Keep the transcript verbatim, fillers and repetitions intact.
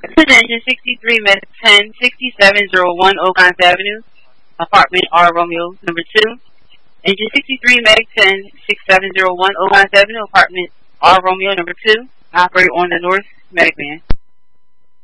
Attention sixty-three Medic ten sixty-seven oh one Oaklands Avenue, apartment R Romeo number two. Engine sixty-three Medic ten sixty-seven oh one Oaklands Avenue, apartment R Romeo number two. Operate on the North Medic Man.